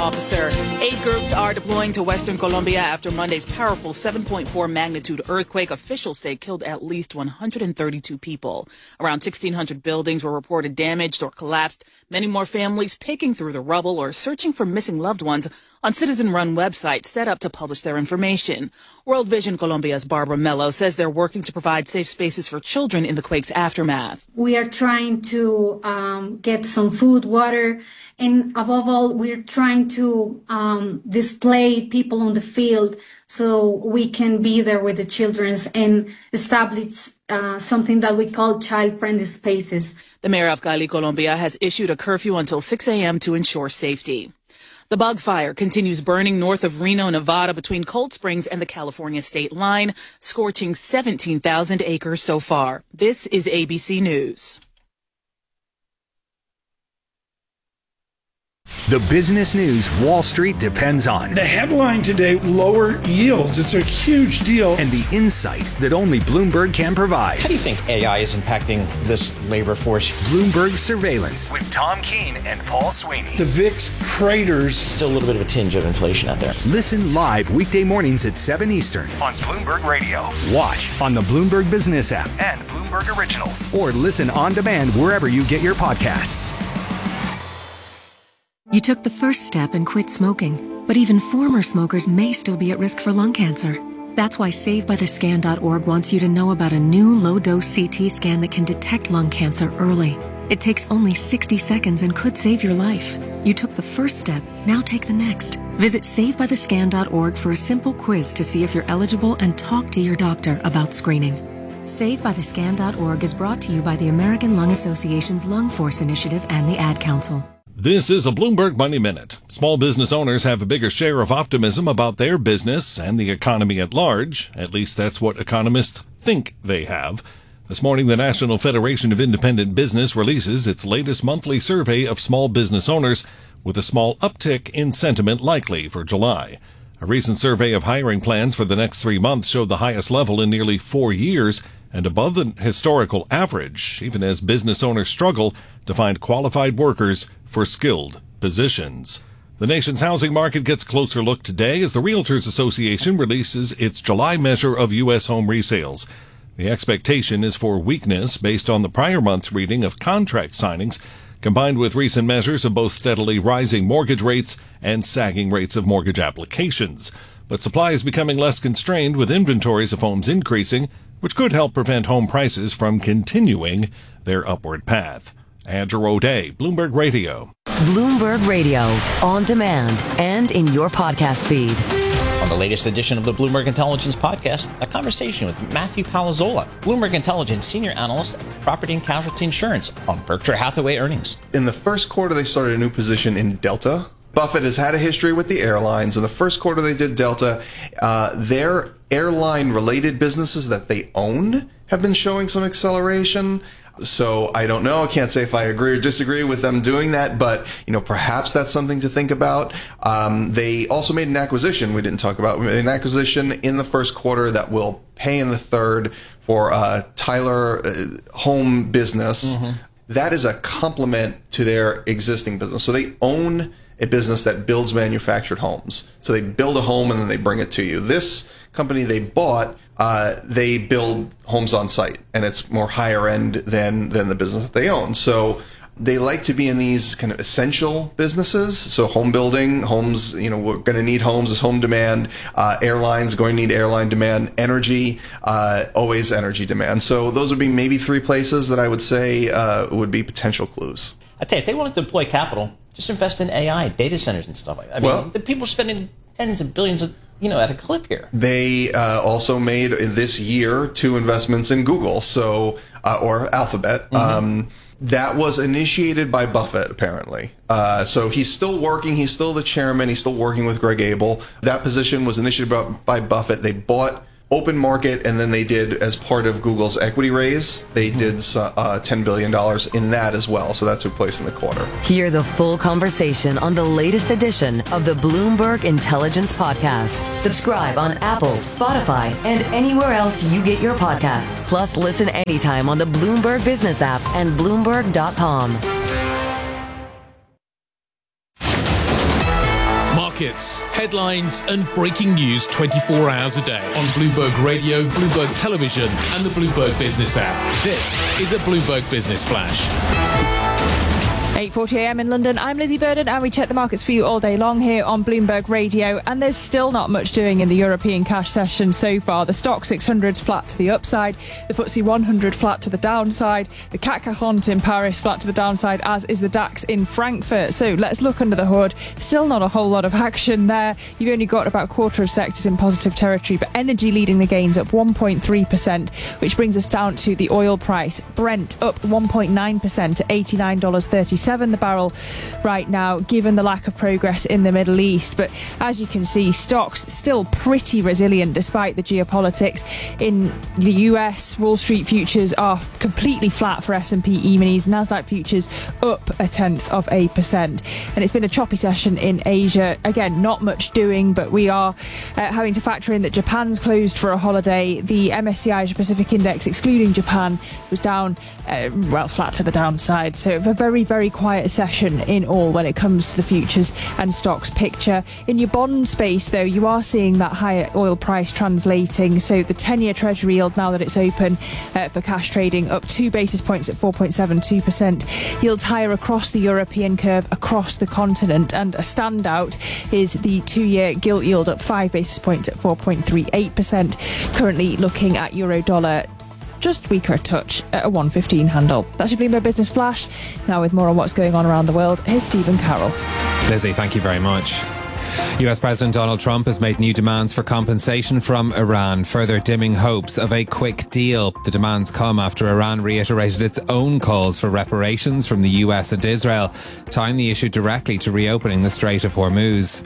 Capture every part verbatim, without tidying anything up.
officer. Aid groups are deploying to Western Colombia after Monday's powerful seven point four magnitude earthquake officials say killed at least one hundred thirty-two people. Around sixteen hundred buildings were reported damaged or collapsed. Many more families picking through the rubble or searching for missing loved ones on citizen-run websites set up to publish their information. World Vision Colombia's Barbara Mello says they're working to provide safe spaces for children in the quake's aftermath. We are trying to um, get some food, water, and above all, we're trying to um, display people on the field so we can be there with the children and establish uh, something that we call child-friendly spaces. The mayor of Cali, Colombia, has issued a curfew until six a.m. to ensure safety. The bug fire continues burning north of Reno, Nevada, between Cold Springs and the California state line, scorching seventeen thousand acres so far. This is A B C News. The business news Wall Street depends on. The headline today, lower yields. It's a huge deal. And the insight that only Bloomberg can provide. How do you think A I is impacting this labor force? Bloomberg Surveillance with Tom Keene and Paul Sweeney. The V I X craters. Still a little bit of a tinge of inflation out there. Listen live weekday mornings at seven Eastern on Bloomberg Radio. Watch on the Bloomberg Business app and Bloomberg Originals. Or listen on demand wherever you get your podcasts. You took the first step and quit smoking, but even former smokers may still be at risk for lung cancer. That's why Save By The Scan dot org wants you to know about a new low-dose C T scan that can detect lung cancer early. It takes only sixty seconds and could save your life. You took the first step, now take the next. Visit Save By The Scan dot org for a simple quiz to see if you're eligible and talk to your doctor about screening. Save By The Scan dot org is brought to you by the American Lung Association's Lung Force Initiative and the Ad Council. This is a Bloomberg Money Minute. Small business owners have a bigger share of optimism about their business and the economy at large. At least that's what economists think they have. This morning, the National Federation of Independent Business releases its latest monthly survey of small business owners, with a small uptick in sentiment likely for July. A recent survey of hiring plans for the next three months showed the highest level in nearly four years and above the historical average, even as business owners struggle to find qualified workers for skilled positions. The nation's housing market gets a closer look today as the Realtors Association releases its July measure of U S home resales. The expectation is for weakness based on the prior month's reading of contract signings, combined with recent measures of both steadily rising mortgage rates and sagging rates of mortgage applications. But supply is becoming less constrained, with inventories of homes increasing, which could help prevent home prices from continuing their upward path. Andrew O'Day, Bloomberg Radio. Bloomberg Radio, on demand and in your podcast feed. On the latest edition of the Bloomberg Intelligence Podcast, a conversation with Matthew Palazzola, Bloomberg Intelligence Senior Analyst at Property and Casualty Insurance, on Berkshire Hathaway earnings. In the first quarter, they started a new position in Delta. Buffett has had a history with the airlines. In the first quarter, they did Delta. Uh, their airline-related businesses that they own have been showing some acceleration. So I don't know. I can't say if I agree or disagree with them doing that, but you know, perhaps that's something to think about. Um, they also made an acquisition we didn't talk about. We made an acquisition in the first quarter that will pay in the third for uh, Tyler uh, Home Business. Mm-hmm. That is a complement to their existing business. So they own a business that builds manufactured homes. So they build a home and then they bring it to you. This company they bought, uh, they build homes on site, and it's more higher end than than the business that they own. So they like to be in these kind of essential businesses. So home building, homes, you know, we're going to need homes as home demand. Uh, airlines going to need airline demand. Energy, uh, always energy demand. So those would be maybe three places that I would say uh, would be potential clues. I tell you, if they wanted to deploy capital, just invest in A I, data centers and stuff like that. I mean, well, the people are spending tens of billions of, you know, at a clip here. They uh, also made this year two investments in Google, so uh, or Alphabet. Mm-hmm. Um, that was initiated by Buffett, apparently. Uh, so he's still working. He's still the chairman. He's still working with Greg Abel. That position was initiated by, by Buffett. They bought open market, and then they did, as part of Google's equity raise, they did uh, ten billion dollars in that as well. So that took place in the quarter. Hear the full conversation on the latest edition of the Bloomberg Intelligence Podcast. Subscribe on Apple, Spotify, and anywhere else you get your podcasts. Plus, listen anytime on the Bloomberg Business app and Bloomberg dot com. markets, headlines and breaking news twenty-four hours a day on Bloomberg Radio, Bloomberg Television and the Bloomberg Business app. This is a Bloomberg Business Flash. eight forty a m in London. I'm Lizzie Burden and we check the markets for you all day long here on Bloomberg Radio, and there's still not much doing in the European cash session so far. The Stock six hundred's flat to the upside, the F T S E one hundred flat to the downside, the C A C quarante in Paris flat to the downside, as is the DAX in Frankfurt. So let's look under the hood. Still not a whole lot of action there. You've only got about a quarter of sectors in positive territory, but energy leading the gains up one point three percent, which brings us down to the oil price. Brent up one point nine percent to eighty-nine dollars and thirty cents the barrel right now, given the lack of progress in the Middle East. But as you can see, stocks still pretty resilient despite the geopolitics. In the U S, Wall Street futures are completely flat for S and P E-minis. Nasdaq futures up a tenth of a percent. And it's been a choppy session in Asia. Again, not much doing, but we are uh, having to factor in that Japan's closed for a holiday. The M S C I Asia Pacific Index, excluding Japan, was down, uh, well, flat to the downside. So a very, very quiet session in all when it comes to the futures and stocks picture. In your bond space, though, you are seeing that higher oil price translating. So the ten-year Treasury yield, now that it's open uh, for cash trading, up two basis points at four point seven two percent. Yields higher across the European curve, across the continent. And a standout is the two-year gilt yield up five basis points at four point three eight percent. Currently looking at euro dollar just weaker a touch at a one fifteen handle. That's your Bloomberg Business Flash. Now with more on what's going on around the world, here's Stephen Carroll. Lizzie, thank you very much. U S President Donald Trump has made new demands for compensation from Iran, further dimming hopes of a quick deal. The demands come after Iran reiterated its own calls for reparations from the U S and Israel, tying the issue directly to reopening the Strait of Hormuz.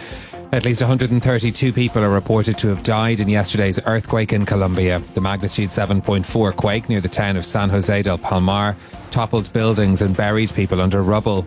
At least one hundred thirty-two people are reported to have died in yesterday's earthquake in Colombia. The magnitude seven point four quake near the town of San Jose del Palmar toppled buildings and buried people under rubble.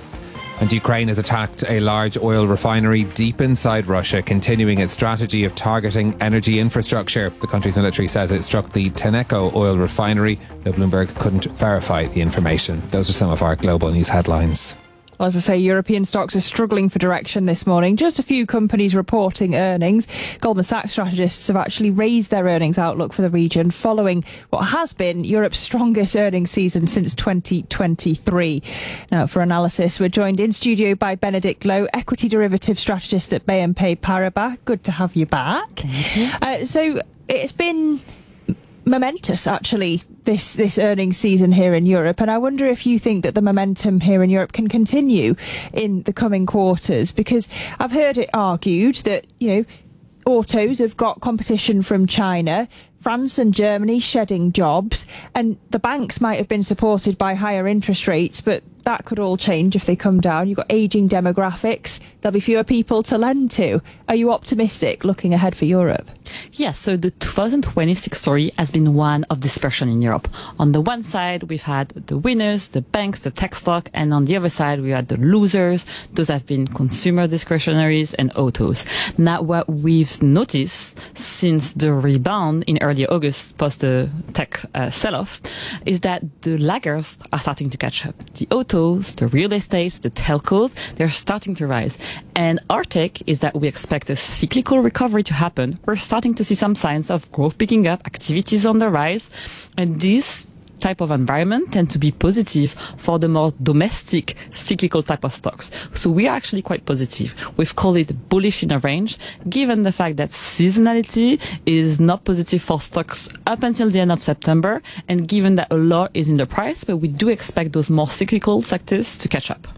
And Ukraine has attacked a large oil refinery deep inside Russia, continuing its strategy of targeting energy infrastructure. The country's military says it struck the Tenneco oil refinery, though Bloomberg couldn't verify the information. Those are some of our global news headlines. Well, as I say, European stocks are struggling for direction this morning. Just a few companies reporting earnings. Goldman Sachs strategists have actually raised their earnings outlook for the region following what has been Europe's strongest earnings season since twenty twenty-three. Now, for analysis, we're joined in studio by Benedict Lowe, equity derivative strategist at B N P Paribas. Good to have you back. Thank you. Uh, so it's been momentous, actually, this this earnings season here in Europe, and I wonder if you think that the momentum here in Europe can continue in the coming quarters, because I've heard it argued that, you know, autos have got competition from China, France and Germany shedding jobs, and the banks might have been supported by higher interest rates, but that could all change if they come down. You've got ageing demographics, there'll be fewer people to lend to. Are you optimistic looking ahead for Europe? Yes, so the two thousand twenty-six story has been one of dispersion in Europe. On the one side, we've had the winners, the banks, the tech stock, and on the other side, we had the losers. Those have been consumer discretionaries and autos. Now, what we've noticed since the rebound in early August post the tech uh, sell-off is that the laggards are starting to catch up. The autos, the real estate, the telcos, they're starting to rise. And our take is that we expect a cyclical recovery to happen. We're starting to see some signs of growth picking up, activities on the rise, and this type of environment tend to be positive for the more domestic cyclical type of stocks. So we are actually quite positive. We've called it bullish in a range, given the fact that seasonality is not positive for stocks up until the end of September, and given that a lot is in the price, but we do expect those more cyclical sectors to catch up.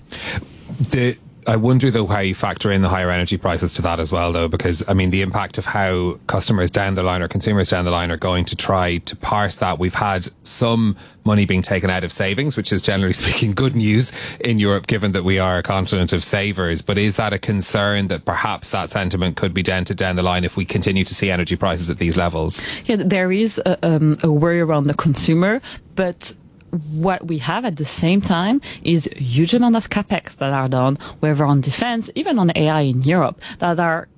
The I wonder, though, how you factor in the higher energy prices to that as well, though, because, I mean, the impact of how customers down the line or consumers down the line are going to try to parse that. We've had some money being taken out of savings, which is generally speaking good news in Europe, given that we are a continent of savers. But is that a concern that perhaps that sentiment could be dented down the line if we continue to see energy prices at these levels? Yeah, there is a, um, a worry around the consumer, but what we have at the same time is a huge amount of capex that are done, whether on defense, even on A I in Europe, that are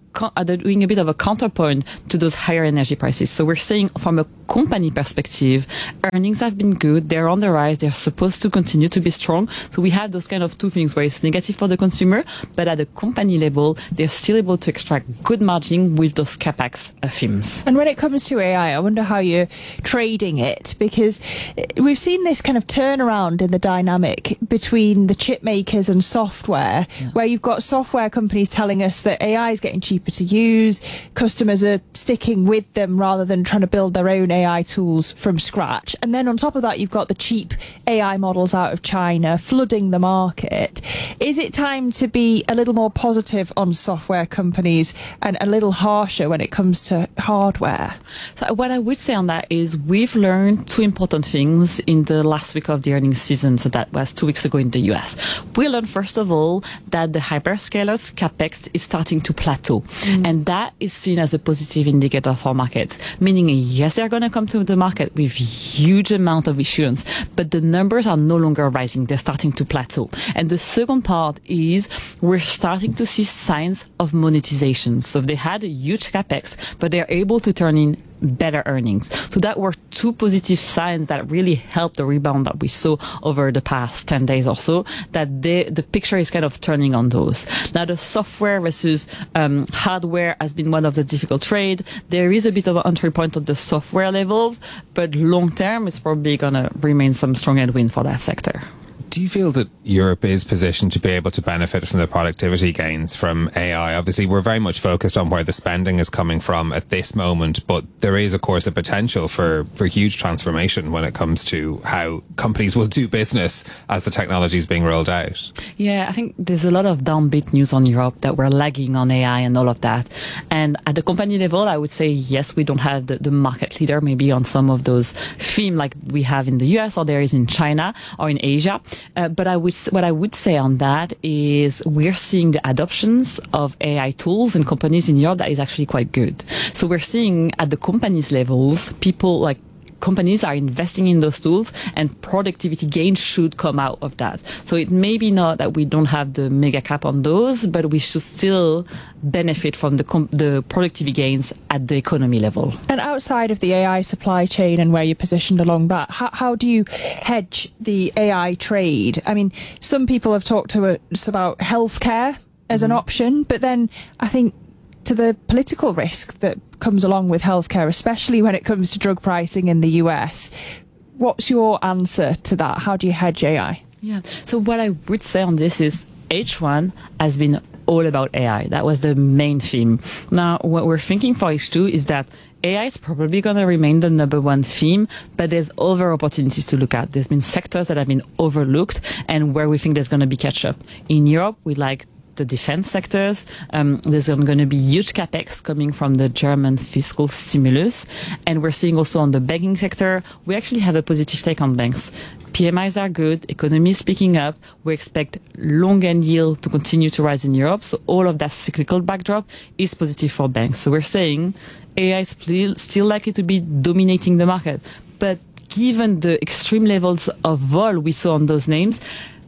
are doing a bit of a counterpoint to those higher energy prices. So we're saying from a company perspective, earnings have been good. They're on the rise. They're supposed to continue to be strong. So we have those kind of two things where it's negative for the consumer, but at the company level, they're still able to extract good margin with those capex themes. And when it comes to A I, I wonder how you're trading it, because we've seen this kind of turnaround in the dynamic between the chip makers and software, yeah. where you've got software companies telling us that A I is getting cheaper to use, customers are sticking with them rather than trying to build their own A I tools from scratch. And then on top of that, you've got the cheap A I models out of China flooding the market. Is it time to be a little more positive on software companies and a little harsher when it comes to hardware? So what I would say on that is we've learned two important things in the last week of the earnings season. So that was two weeks ago in the U S. We learned, first of all, that the hyperscalers capex is starting to plateau. Mm. And that is seen as a positive indicator for markets, meaning, yes, they're going to come to the market with huge amount of issuance, but the numbers are no longer rising. They're starting to plateau. And the second part is we're starting to see signs of monetization. So they had a huge capex, but they're able to turn in better earnings. So that were two positive signs that really helped the rebound that we saw over the past ten days or so, that they, the picture is kind of turning on those. Now the software versus um, hardware has been one of the difficult trade. There is a bit of an entry point at the software levels, but long term it's probably going to remain some strong headwind for that sector. Do you feel that Europe is positioned to be able to benefit from the productivity gains from A I? Obviously, we're very much focused on where the spending is coming from at this moment, but there is, of course, a potential for, for huge transformation when it comes to how companies will do business as the technology is being rolled out. Yeah, I think there's a lot of downbeat news on Europe that we're lagging on A I and all of that. And at the company level, I would say, yes, we don't have the, the market leader maybe on some of those themes like we have in the U S or there is in China or in Asia. Uh, but I would, what I would say on that is we're seeing the adoptions of A I tools in companies in Europe that is actually quite good. So we're seeing at the companies levels, people like companies are investing in those tools and productivity gains should come out of that. So it may be not that we don't have the mega cap on those, but we should still benefit from the com- the productivity gains at the economy level. And outside of the A I supply chain and where you're positioned along that, how, how do you hedge the A I trade? I mean, some people have talked to us about healthcare as mm-hmm. an option, but then I think to the political risk that comes along with healthcare, especially when it comes to drug pricing in the U S. What's your answer to that? How do you hedge A I? Yeah. So what I would say on this is H one has been all about A I. That was the main theme. Now, what we're thinking for H two is that A I is probably going to remain the number one theme, but there's other opportunities to look at. There's been sectors that have been overlooked and where we think there's going to be catch up. In Europe, we like the defense sectors. Um, there's going to be huge capex coming from the German fiscal stimulus. And we're seeing also on the banking sector, we actually have a positive take on banks. P M Is are good, economy is picking up. We expect long end yield to continue to rise in Europe. So all of that cyclical backdrop is positive for banks. So we're saying A I is still, still likely to be dominating the market. But given the extreme levels of vol we saw on those names,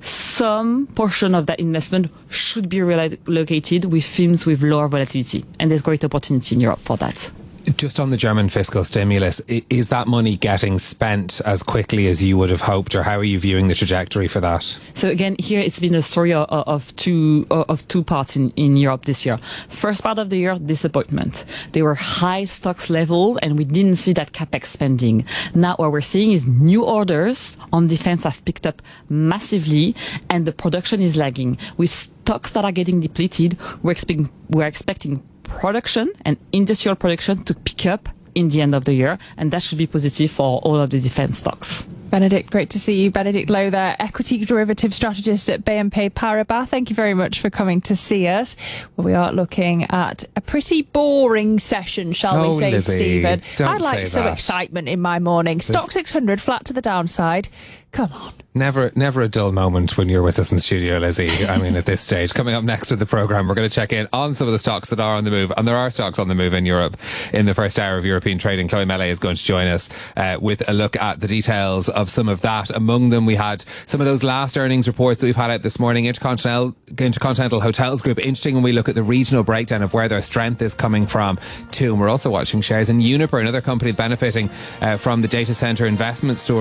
some portion of that investment should be relocated with themes with lower volatility. And there's great opportunity in Europe for that. Just on the German fiscal stimulus, is that money getting spent as quickly as you would have hoped, or how are you viewing the trajectory for that? So again, here it's been a story of, of two of two parts in, in Europe this year. First part of the year, disappointment. There were high stocks level and we didn't see that capex spending. Now what we're seeing is new orders on defense have picked up massively and the production is lagging. With stocks that are getting depleted, we're expecting, we're expecting production and industrial production to pick up in the end of the year, and that should be positive for all of the defense stocks. Benedict, great to see you. Benedict Lowe there, equity derivative strategist at B N P Paribas. Thank you very much for coming to see us. Well, we are looking at a pretty boring session, shall oh, we say, Lizzie, Stephen? don't I'd like say some that. excitement in my morning. Stock six hundred flat to the downside. Come on. Never, never a dull moment when you're with us in studio, Lizzie. I mean, at this stage. Coming up next to the programme, we're going to check in on some of the stocks that are on the move. And there are stocks on the move in Europe in the first hour of European trading. Chloe Melee is going to join us uh, with a look at the details of some of that. Among them, we had some of those last earnings reports that we've had out this morning. Intercontinental, Intercontinental Hotels Group. Interesting when we look at the regional breakdown of where their strength is coming from too. And we're also watching shares in Uniper, another company benefiting uh, from the data centre investment story.